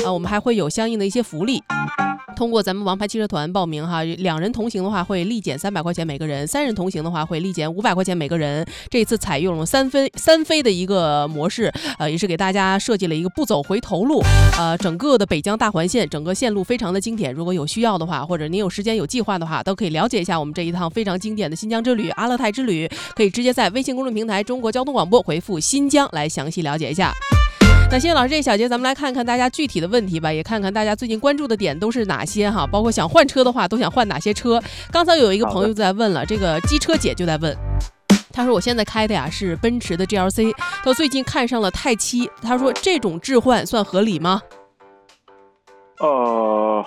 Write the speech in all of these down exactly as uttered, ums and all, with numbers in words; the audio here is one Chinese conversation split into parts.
啊，我们还会有相应的一些福利。通过咱们王牌汽车团报名哈，两人同行的话会立减三百块钱每个人，三人同行的话会立减五百块钱每个人。这一次采用了三飞三飞的一个模式，呃，也是给大家设计了一个不走回头路。呃，整个的北疆大环线，整个线路非常的经典。如果有需要的话，或者您有时间有计划的话，都可以了解一下我们这一趟非常经典的新疆之旅、阿勒泰之旅。可以直接在微信公众平台中国交通广播回复新疆来详细了解一下。那谢谢老师，这一小节咱们来看看大家具体的问题吧，也看看大家最近关注的点都是哪些哈，包括想换车的话都想换哪些车。刚才有一个朋友在问了，这个机车姐就在问，他说我现在开的呀是奔驰的 G L C， 他最近看上了泰七，他说这种置换算合理吗？ 呃，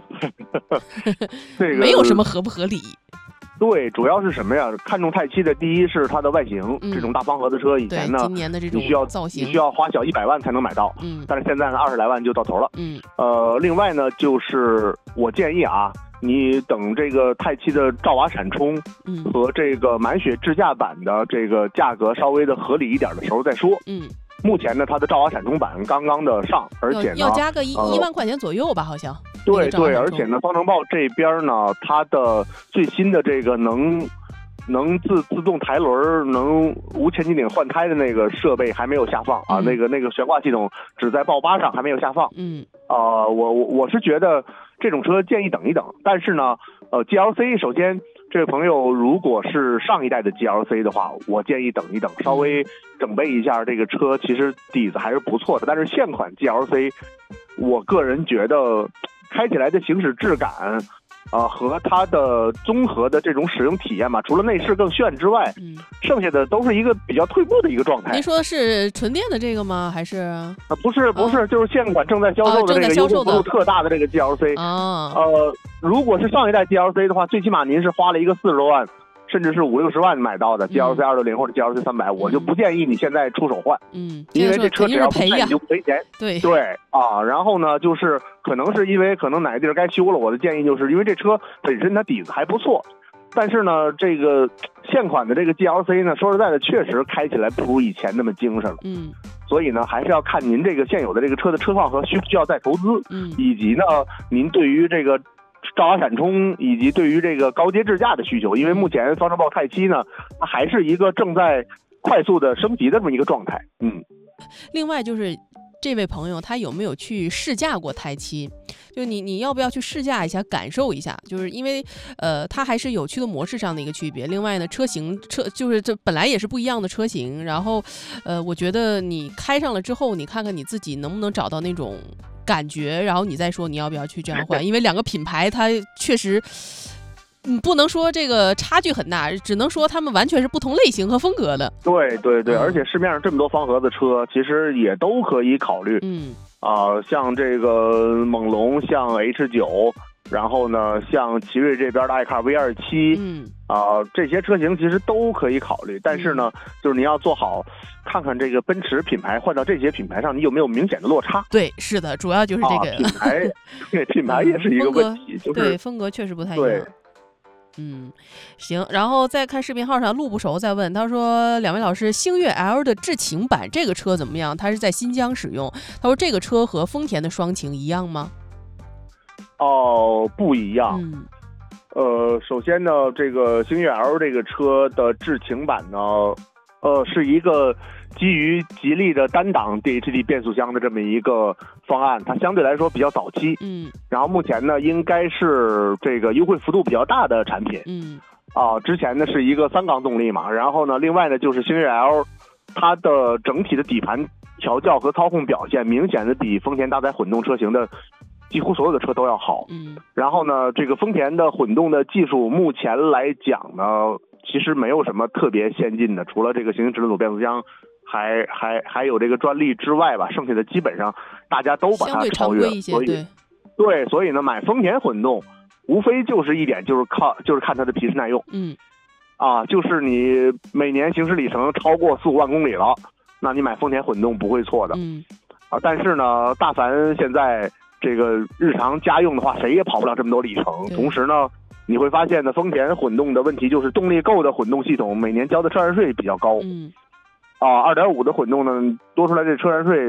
这个没有什么合不合理。 对，主要是什么呀？看中泰七的第一是它的外形， 嗯、 这种大方盒子车以前呢， 今年的这种你需要造型， 你需要花小一百万才能买到， 嗯， 但是现在呢，二十来万就到头了， 嗯， 呃，另外呢，就是我建议啊，你等这个泰七的兆瓦闪充和这个满血智驾版的这个价格稍微的合理一点的时候再说， 嗯。 目前呢，它的兆瓦闪充版刚刚的上，而且呢要加个一、 呃、 一万块钱左右吧，好像。 对对，而且呢，方程豹这边呢，它的最新的这个能能自自动抬轮、能无前机顶换胎的那个设备还没有下放啊， 嗯、 那个那个悬挂系统只在豹八上还没有下放。 嗯， 啊、呃，我我我是觉得这种车建议等一等，但是呢，呃 ，G L C 首先。这位朋友，如果是上一代的 G L C 的话，我建议等一等，稍微整备一下这个车，其实底子还是不错的。但是现款 G L C， 我个人觉得开起来的行驶质感，啊、呃，和它的综合的这种使用体验嘛，除了内饰更炫之外，嗯，剩下的都是一个比较退步的一个状态。 您说的是纯电的这个吗？还是？啊， 不是，不是，哦、就是现款正在销售的这个优惠幅度特大的这个 G L C。 啊， 呃。如果是上一代 G L C 的话，最起码您是花了一个四十多万，甚至是五六十万买到的 G L C 二六零或者 G L C 三百，我就不建议你现在出手换， 嗯， 因为这车只要不卖你就赔钱。 对对啊，然后呢，就是可能是因为可能哪个地儿该修了，我的建议就是因为这车本身它底子还不错，但是呢，这个现款的这个 G L C 呢，说实在的，确实开起来不如以前那么精神了。 嗯。 所以呢，还是要看您这个现有的这个车的车况和需不需要再投资， 嗯， 以及呢，您对于这个兆瓦闪充以及对于这个高阶智驾的需求，因为目前方程豹泰七呢，它还是一个正在快速的升级的这么一个状态。嗯， 另外就是这位朋友他有没有去试驾过泰七？就你你要不要去试驾一下，感受一下？就是因为呃，它还是有驱动模式上的一个区别。另外呢，车型车就是这本来也是不一样的车型。然后呃，我觉得你开上了之后，你看看你自己能不能找到那种感觉，然后你再说你要不要去这样换。因为两个品牌它确实。嗯，不能说这个差距很大，只能说他们完全是不同类型和风格的。 对对对，嗯、而且市面上这么多方盒子车，其实也都可以考虑。 嗯， 啊、呃，像这个猛龙，像 H 九，然后呢，像奇瑞这边的爱卡 V 二七， 嗯， 啊、呃，这些车型其实都可以考虑。但是呢，嗯、就是你要做好，看看这个奔驰品牌换到这些品牌上，你有没有明显的落差？ 对，是的，主要就是这个、 啊、品牌，对品牌也是一个问题，就是对风格确实不太一样。 对。 嗯，行，然后再看视频号上路不熟在问，他说两位老师，星越 L 的智擎版这个车怎么样？他是在新疆使用，他说这个车和丰田的双擎一样吗？ 哦，不一样。 嗯， 呃，首先呢，这个星越 L 这个车的智擎版呢，呃，是一个基于吉利的单档 D H D 变速箱的这么一个方案，它相对来说比较早期， 嗯， 然后目前呢应该是这个优惠幅度比较大的产品， 嗯， 啊，之前呢是一个三缸动力嘛，然后呢，另外呢就是星越 L， 它的整体的底盘调教和操控表现明显的比丰田搭载混动车型的几乎所有的车都要好， 嗯， 然后呢，这个丰田的混动的技术目前来讲呢，其实没有什么特别先进的，除了这个行星直轮组变速箱。还还还有这个专利之外吧，剩下的基本上大家都把它超越，所以对对，所以呢，买丰田混动，无非就是一点，就是靠就是看它的皮实耐用， 嗯， 啊，就是你每年行驶里程超过四五万公里了，那你买丰田混动不会错的， 嗯， 啊，但是呢，大凡现在这个日常家用的话，谁也跑不了这么多里程，同时呢，你会发现呢，丰田混动的问题就是动力够的混动系统每年交的车燃税比较高， 嗯。 啊，二点五的混动呢，多出来这车燃税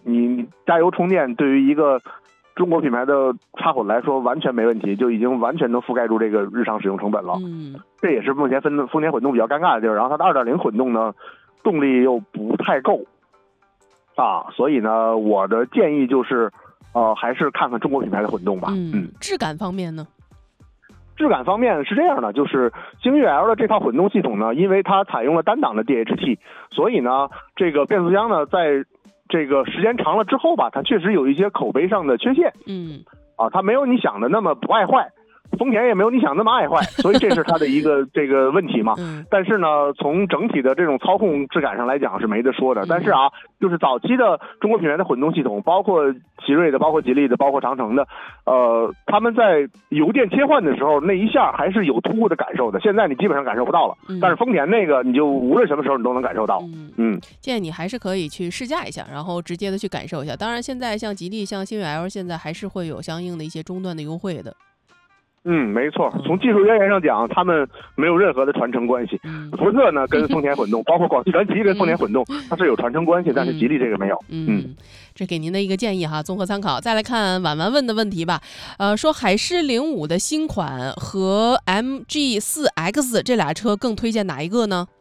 你加油充电对于一个中国品牌的插混来说完全没问题，就已经完全能覆盖住这个日常使用成本了。 嗯， 这也是目前丰丰田混动比较尴尬的地儿。然后它的 二点零 混动呢，动力又不太够啊，所以呢，我的建议就是，呃，还是看看中国品牌的混动吧。 嗯，嗯质感方面呢？ 质感方面是这样的，就是星越 L 的这套混动系统呢，因为它采用了单档的 D H T， 所以呢，这个变速箱呢，在这个时间长了之后吧，它确实有一些口碑上的缺陷。 嗯， 啊，它没有你想的那么不爱坏。丰田也没有你想那么爱坏，所以这是它的一个这个问题嘛。 嗯、 但是呢，从整体的这种操控质感上来讲是没得说的。嗯、但是啊，就是早期的中国品牌的混动系统，包括奇瑞的、包括吉利的、包括长城的，呃，他们在油电切换的时候那一下还是有突兀的感受的。现在你基本上感受不到了，嗯、但是丰田那个你就无论什么时候你都能感受到。 嗯， 嗯建议你还是可以去试驾一下，然后直接的去感受一下。当然，现在像吉利、像星越 L， 现在还是会有相应的一些终端的优惠的。 嗯，没错。从技术渊源上讲，他们没有任何的传承关系。 嗯、 福特呢跟丰田混动，包括广汽传祺跟丰田混动，嗯、它是有传承关系，但是吉利这个没有。 嗯，嗯这给您的一个建议哈，综合参考。再来看婉婉问的问题吧。呃，说海狮零五的新款和 M G 四 X 这俩车更推荐哪一个呢？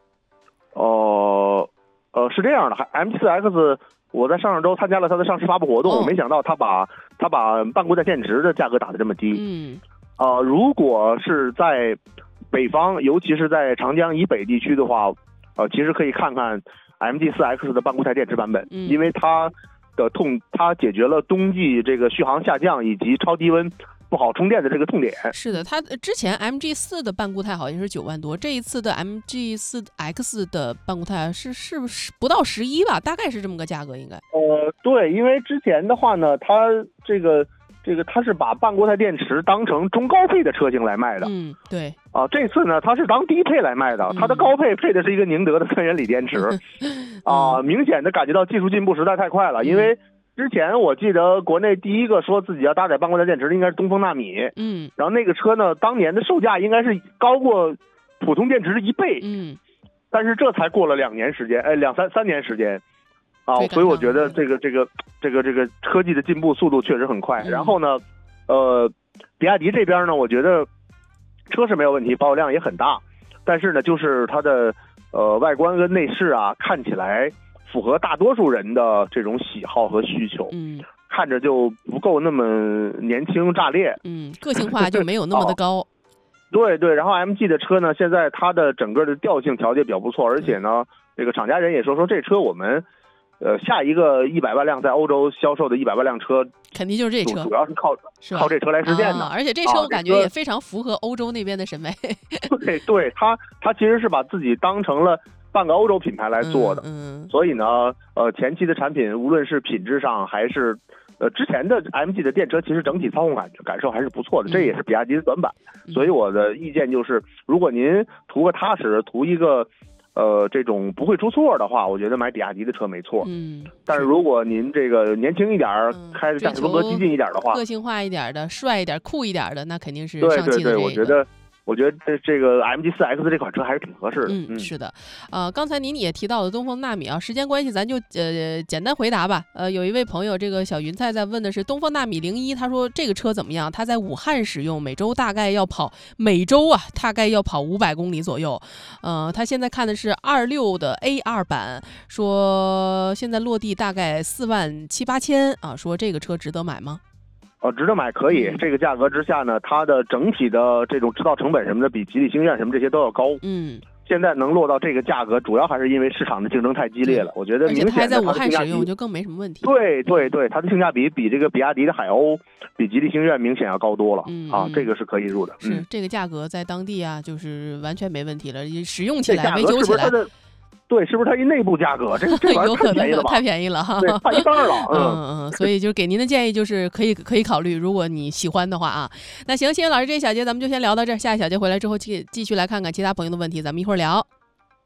哦、呃，呃，是这样的 ，M G 四 X。我在上上周参加了它的上市发布活动，我、哦、没想到它把它把半固态电池的价格打得这么低。 嗯， 呃，如果是在北方，尤其是在长江以北地区的话，呃，其实可以看看 M G 四 X 的半固态电池版本， 嗯、 因为它的痛，它解决了冬季这个续航下降以及超低温不好充电的这个痛点。 是的，它之前 M G 四 的半固态好像是九万多，这一次的 M G 四 X 的半固态是是不是不到十一吧？大概是这么个价格应该。 呃，对，因为之前的话呢，它这个这个它是把半固态电池当成中高配的车型来卖的。 嗯，对。 啊，这次呢，它是当低配来卖的，它的高配配的是一个宁德的三元锂电池。嗯、啊，明显的感觉到技术进步实在太快了，因为。之前我记得国内第一个说自己要搭载半固态电池的应该是东风纳米， 嗯， 然后那个车呢，当年的售价应该是高过普通电池的一倍， 嗯， 但是这才过了两年时间，哎，两三三年时间，啊，所以我觉得这个这个这个这个科技的进步速度确实很快。 嗯、 然后呢，呃，比亚迪这边呢，我觉得车是没有问题，保有量也很大，但是呢，就是它的呃外观跟内饰啊，看起来。符合大多数人的这种喜好和需求， 嗯， 看着就不够那么年轻炸裂， 嗯，个性化就没有那么的高。哦、 对对，然后 M G 的车呢，现在它的整个的调性调节比较不错，而且呢，这个厂家人也说说这车我们，呃，下一个一百万辆在欧洲销售的一百万辆车， 肯定就是这车， 主要是靠是靠这车来实现的。 啊、而且这车我感觉也非常符合欧洲那边的审美。 对对，它它其实是把自己当成了。半个欧洲品牌来做的， 嗯，嗯所以呢，呃，前期的产品无论是品质上还是，呃，之前的 M G 的电车，其实整体操控感感受还是不错的， 嗯、 这也是比亚迪的短板。嗯、所以我的意见就是，如果您图个踏实，图一个，呃，这种不会出错的话，我觉得买比亚迪的车没错。 嗯， 但是如果您这个年轻一点，嗯、开的驾驶风格激进一点的话， 个性化一点的、帅一点、酷一点的，那肯定是对上汽的这个。 对对，我觉得。我觉得这这个 M G 四 X 这款车还是挺合适的。 嗯，嗯是的，呃，刚才您也提到了东风纳米啊，时间关系咱就呃简单回答吧。呃，有一位朋友，这个小云菜在问的是东风纳米零一，他说这个车怎么样？他在武汉使用，每周大概要跑每周啊，大概要跑五百公里左右。呃，他现在看的是二六的 A 二版，说现在落地大概四万七八千啊，说这个车值得买吗？ 呃，值得买可以，这个价格之下呢，它的整体的这种制造成本什么的，比吉利星越什么这些都要高。 嗯， 现在能落到这个价格，主要还是因为市场的竞争太激烈了。我觉得明显的它的性价比，而且它还在武汉使用，就更没什么问题。 对对对，它的性价比比这个比亚迪的海鸥，比吉利星越明显要高多了。 嗯啊，这个是可以入的。 是、 嗯、 这个价格在当地啊，就是完全没问题了，使用起来、维修起来。 对，是不是它一内部价格？这个这玩意儿太便宜了吧？ 太便宜了哈， 对，差一半了。 嗯嗯嗯，所以就给您的建议就是可以可以考虑，如果你喜欢的话啊。那行，谢谢老师，这一小节咱们就先聊到这儿，下一小节回来之后继继续来看看其他朋友的问题，咱们一会儿聊。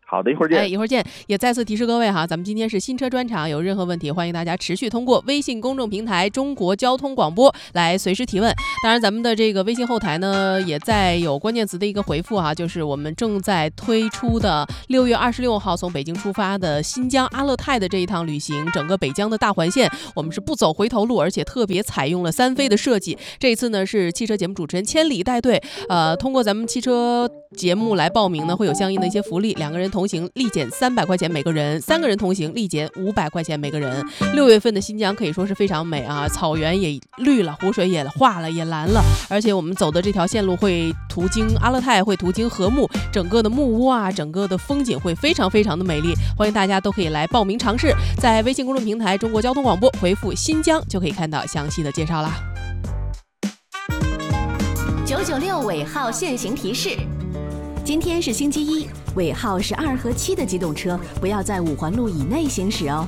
好的，一会儿见。 哎，一会儿见。也再次提示各位哈，咱们今天是新车专场，有任何问题欢迎大家持续通过微信公众平台中国交通广播来随时提问。当然咱们的这个微信后台呢也在有关键词的一个回复哈，就是我们正在推出的六月二十六号从北京出发的新疆阿勒泰的这一趟旅行，整个北疆的大环线我们是不走回头路，而且特别采用了三飞的设计。这一次呢是汽车节目主持人千里带队，呃，通过咱们汽车节目来报名呢会有相应的一些福利，两个人同行立减三百块钱每个人，三个人同行立减五百块钱每个人。六月份的新疆可以说是非常美啊，草原也绿了，湖水也化了，也蓝了，而且我们走的这条线路会途经阿勒泰，会途经禾木，整个的木屋啊，整个的风景会非常非常的美丽，欢迎大家都可以来报名尝试，在微信公众平台中国交通广播回复新疆就可以看到详细的介绍啦。 九九六尾号限行提示：今天是星期一，尾号是二和七的机动车不要在五环路以内行驶哦。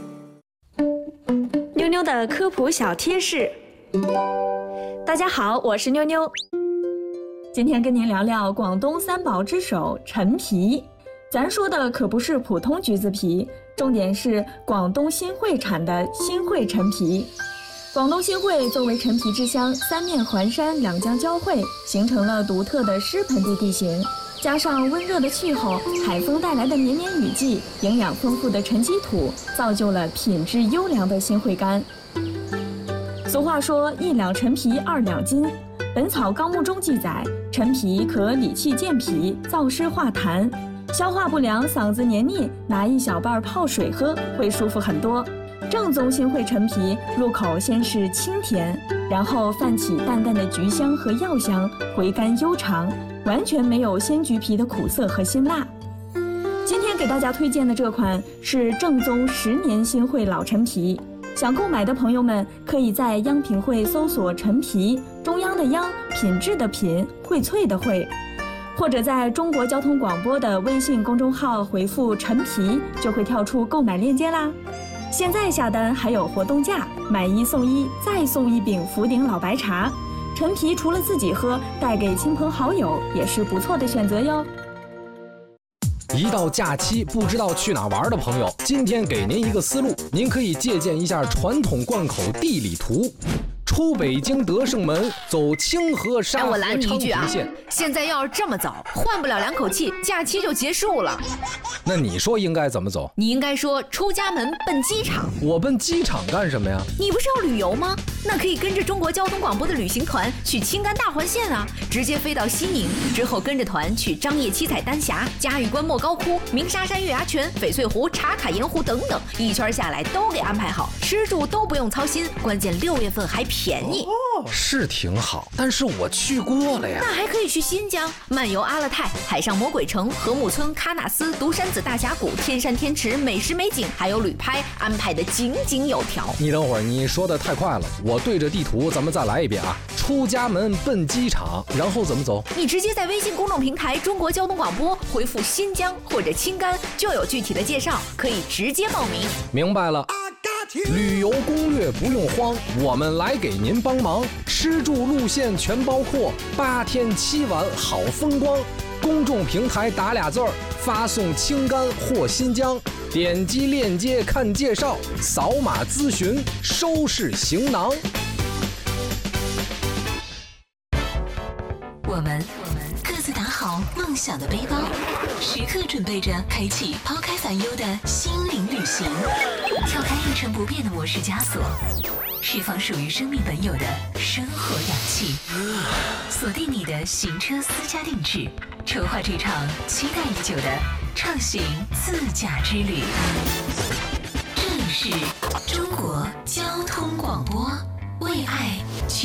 妞妞的科普小贴士。大家好，我是妞妞。今天跟您聊聊广东三宝之首陈皮。咱说的可不是普通橘子皮，重点是广东新会产的新会陈皮。广东新会作为陈皮之乡，三面环山，两江交汇，形成了独特的湿盆地地形，加上温热的气候，海风带来的绵绵雨季，营养丰富的沉积土，造就了品质优良的新会柑。俗话说一两陈皮二两金，本草纲目中记载，陈皮可理气健脾，燥湿化痰，消化不良嗓子黏腻，拿一小瓣泡水喝会舒服很多。正宗新会陈皮入口先是清甜，然后泛起淡淡的橘香和药香，回甘悠长，完全没有鲜橘皮的苦涩和辛辣。今天给大家推荐的这款是正宗十年新会老陈皮，想购买的朋友们可以在央品汇搜索陈皮，中央的央，品质的品，荟萃的荟，或者在中国交通广播的微信公众号回复陈皮，就会跳出购买链接啦。现在下单还有活动价，买一送一，再送一饼福鼎老白茶。陈皮除了自己喝，带给亲朋好友也是不错的选择哟。 一到假期不知道去哪玩的朋友，今天给您一个思路，您可以借鉴一下传统贯口地理图。出北京德胜门，走清河沙河昌平线。 现在要是这么走，换不了两口气，假期就结束了。 那你说应该怎么走？ 你应该说出家门奔机场。 我奔机场干什么呀？ 你不是要旅游吗？那可以跟着中国交通广播的旅行团去青甘大环线啊，直接飞到西宁，之后跟着团去张掖七彩丹霞、嘉峪关莫高窟、鸣沙山月牙泉、翡翠湖、茶卡盐湖等等，一圈下来都给安排好，吃住都不用操心，关键六月份还便宜。 哦，是挺好，但是我去过了呀。 那还可以去新疆漫游阿勒泰、海上魔鬼城、禾木村、喀纳斯、独山子大峡谷、天山天池，美食美景还有旅拍，安排的井井有条。 你等会儿，你说的太快了，我对着地图咱们再来一遍啊。出家门奔机场，然后怎么走？ 你直接在微信公众平台中国交通广播回复新疆或者青甘，就有具体的介绍，可以直接报名。 明白了。旅游攻略不用慌，我们来给您帮忙。吃住路线全包括，八天七晚好风光。公众平台打俩字儿，发送青甘或新疆，点击链接看介绍，扫码咨询，收拾行囊。 我们我们各自打好梦想的背包，时刻准备着开启抛开烦忧的心灵旅行，跳开一成不变的模式枷锁，释放属于生命本有的生活氧气，锁定你的行车私家定制，筹划这场期待已久的畅行自驾之旅。这里是中国交通广播，为爱去